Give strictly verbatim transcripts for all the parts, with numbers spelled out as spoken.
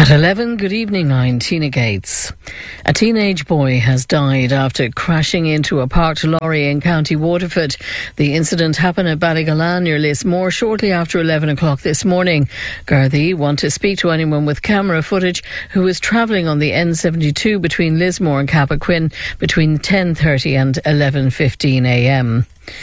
At eleven, good evening, I'm Tina Gates. A teenage boy has died after crashing into a parked lorry in County Waterford. The incident happened at Ballygalan near Lismore shortly after eleven o'clock this morning. Gardaí want to speak to anyone with camera footage who was travelling on the N seventy-two between Lismore and Cappoquin between ten thirty and eleven fifteen a m.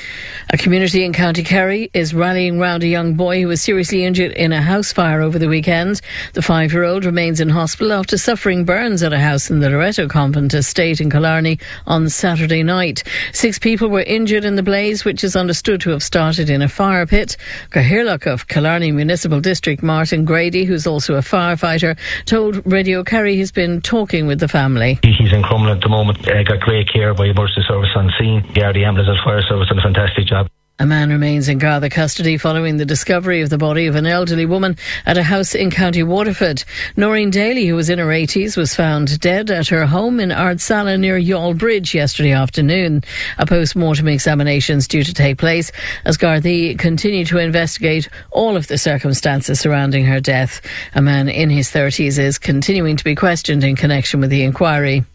A community in County Kerry is rallying round a young boy who was seriously injured in a house fire over the weekend. The five-year-old remains in hospital after suffering burns at a house in the Loreto Convent estate in Killarney on Saturday night. Six people were injured in the blaze, which is understood to have started in a fire pit. Cathaoirleach of Killarney Municipal District, Martin Grady, who's also a firefighter, told Radio Kerry he's been talking with the family. He's in Crumlin at the moment. Uh, got great care by emergency service on scene. Yeah, the ambulance and fire service done a fantastic job. A man remains in Garda custody following the discovery of the body of an elderly woman at a house in County Waterford. Noreen Daly, who was in her eighties, was found dead at her home in Ardsala near Youghal Bridge yesterday afternoon. A post-mortem examination is due to take place as Gardaí continue to investigate all of the circumstances surrounding her death. A man in his thirties is continuing to be questioned in connection with the inquiry.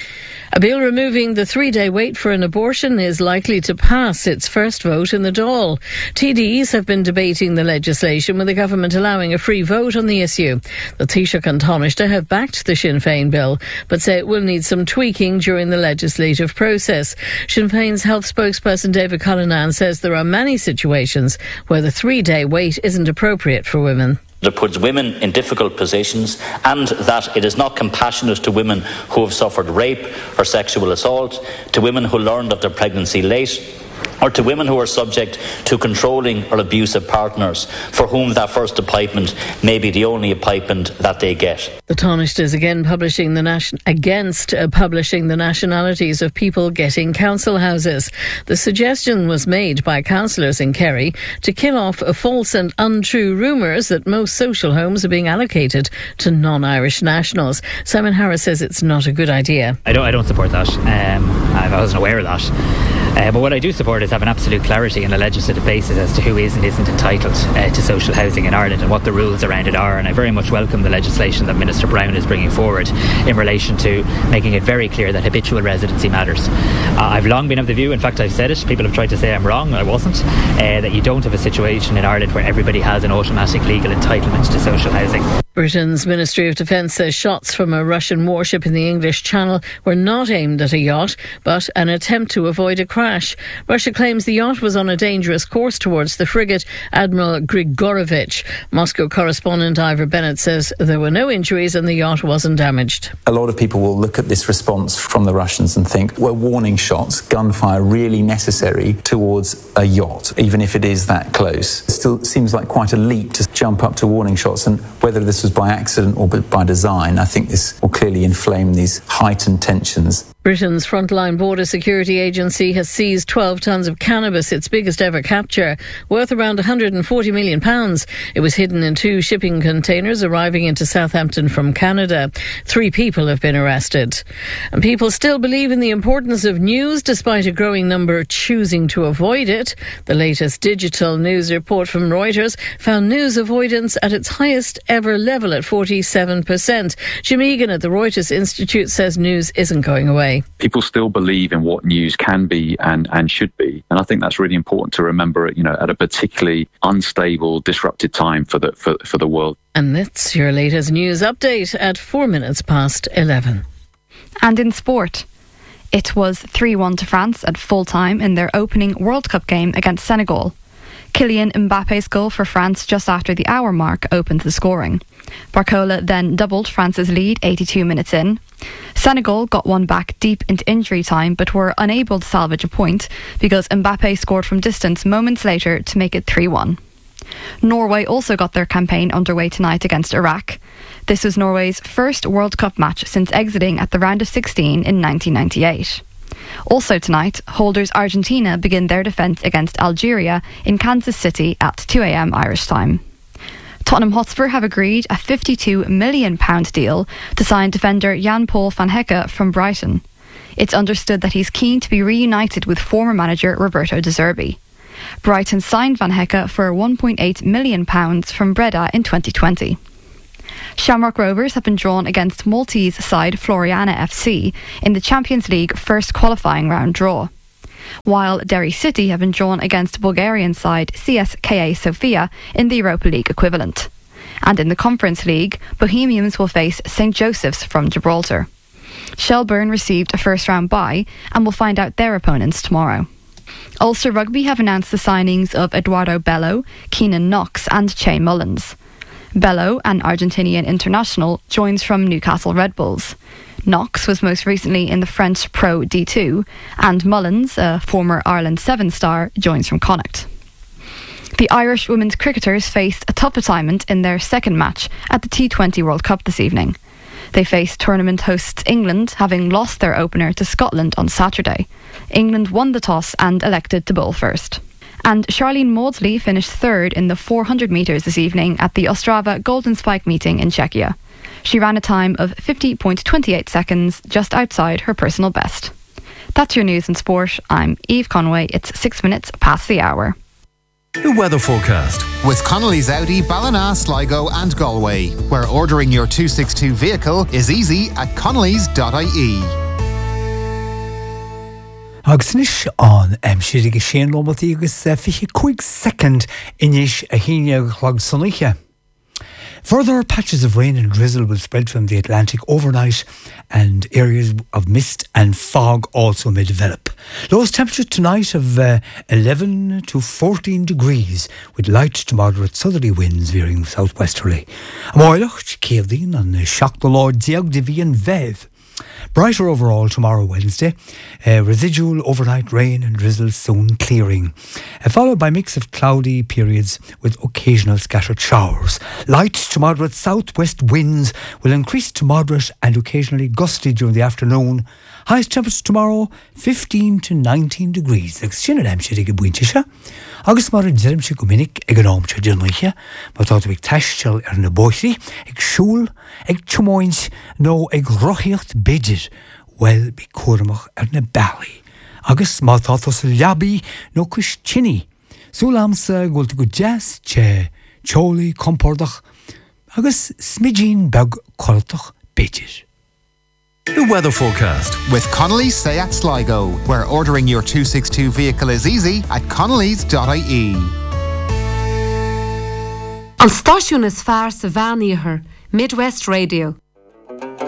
A bill removing the three-day wait for an abortion is likely to pass its first vote in the Dáil. T D Es have been debating the legislation, with the government allowing a free vote on the issue. The Taoiseach and Taoiseach have backed the Sinn Féin bill, but say it will need some tweaking during the legislative process. Sinn Féin's health spokesperson David Cullinan says there are many situations where the three-day wait isn't appropriate for women. It puts women in difficult positions, and that it is not compassionate to women who have suffered rape or sexual assault, to women who learned of their pregnancy late, or to women who are subject to controlling or abusive partners for whom that first appointment may be the only appointment that they get. The Taoiseach is again publishing the nation- against uh, publishing the nationalities of people getting council houses. The suggestion was made by councillors in Kerry to kill off a false and untrue rumours that most social homes are being allocated to non-Irish nationals. Simon Harris says it's not a good idea. I don't, I don't support that. Um, I wasn't aware of that. Uh, but what I do support is having absolute clarity on a legislative basis as to who is and isn't entitled uh, to social housing in Ireland and what the rules around it are. And I very much welcome the legislation that Minister Brown is bringing forward in relation to making it very clear that habitual residency matters. Uh, I've long been of the view, in fact I've said it, people have tried to say I'm wrong, I wasn't, uh, that you don't have a situation in Ireland where everybody has an automatic legal entitlement to social housing. Britain's Ministry of Defence says shots from a Russian warship in the English Channel were not aimed at a yacht, but an attempt to avoid a crash. Russia claims the yacht was on a dangerous course towards the frigate Admiral Grigorovich. Moscow correspondent Ivor Bennett says there were no injuries and the yacht wasn't damaged. A lot of people will look at this response from the Russians and think, were warning shots, gunfire really necessary towards a yacht, even if it is that close? It still seems like quite a leap to jump up to warning shots, and whether this was by accident or by design, I think this will clearly inflame these heightened tensions. Britain's Frontline Border Security Agency has seized twelve tonnes of cannabis, its biggest ever capture, worth around one hundred forty million pounds. It was hidden in two shipping containers arriving into Southampton from Canada. Three people have been arrested. And people still believe in the importance of news, despite a growing number choosing to avoid it. The latest digital news report from Reuters found news avoidance at its highest ever level at forty-seven percent. Jim Egan at the Reuters Institute says news isn't going away. People still believe in what news can be and, and should be. And I think that's really important to remember, you know, at a particularly unstable, disrupted time for the for, for the world. And that's your latest news update at four minutes past eleven. And in sport, it was three one to France at full time in their opening World Cup game against Senegal. Kylian Mbappe's goal for France just after the hour mark opened the scoring. Barcola then doubled France's lead eighty-two minutes in. Senegal got one back deep into injury time but were unable to salvage a point because Mbappe scored from distance moments later to make it three one. Norway also got their campaign underway tonight against Iraq. This was Norway's first World Cup match since exiting at the round of sixteen in nineteen ninety-eight. Also tonight, holders Argentina begin their defence against Algeria in Kansas City at two a m Irish time. Tottenham Hotspur have agreed a fifty-two million pounds deal to sign defender Jan-Paul van Hecke from Brighton. It's understood that he's keen to be reunited with former manager Roberto De Zerbi. Brighton signed Van Hecke for one point eight million pounds from Breda in twenty twenty. Shamrock Rovers have been drawn against Maltese side Floriana F C in the Champions League first qualifying round draw, while Derry City have been drawn against Bulgarian side C S K A Sofia in the Europa League equivalent. And in the Conference League, Bohemians will face Saint Joseph's from Gibraltar. Shelburne received a first-round bye and will find out their opponents tomorrow. Ulster Rugby have announced the signings of Eduardo Bello, Keenan Knox and Che Mullins. Bello, an Argentinian international, joins from Newcastle Red Bulls. Knox was most recently in the French Pro D two, and Mullins, a former Ireland Seven star, joins from Connacht. The Irish women's cricketers faced a tough assignment in their second match at the T twenty World Cup this evening. They faced tournament hosts England, having lost their opener to Scotland on Saturday. England won the toss and elected to bowl first. And Charlene Maudsley finished third in the four hundred metres this evening at the Ostrava Golden Spike meeting in Czechia. She ran a time of fifty point two eight seconds, just outside her personal best. That's your news and sport. I'm Eve Conway. It's six minutes past the hour. The weather forecast with Connolly's Audi, Ballina, Sligo and Galway, where ordering your two sixty-two vehicle is easy at connellys dot I E. Agus nis an emsir agus sé lomati agus fiche quick second inis a híine chlog sunniche. Further patches of rain and drizzle will spread from the Atlantic overnight, and areas of mist and fog also may develop. Lowest temperature tonight of uh, eleven to fourteen degrees, with light to moderate southerly winds veering southwesterly. Amoiloch, Céaldín and Seach the Lord Diag de Vian Vev. Brighter overall tomorrow, Wednesday. Uh, residual overnight rain and drizzle soon clearing, uh, followed by mix of cloudy periods with occasional scattered showers. Light to moderate southwest winds will increase to moderate and occasionally gusty during the afternoon. Highest temperature tomorrow, fifteen to nineteen degrees. Agus sin am sé ag buinte se. Agus mar an dirm se go minic ag an ámte dionlaiche, má tá ag taistil ar na bóithí, ag siúl, ag tiomáins, nó ag rochíocht beidir, well bí cuaramach ar na ballí. Agus má tá tá sa leabaí nó cus tinní. Súlam sa gúilta go jazz, che, cholaí, compordach, agus smidjín beg coltach beidir. The weather forecast with Connolly's Seat Sligo, where ordering your two sixty-two vehicle is easy at connellys dot I E. An stáisiún is fearr sa bhean iarthar, Midwest Radio.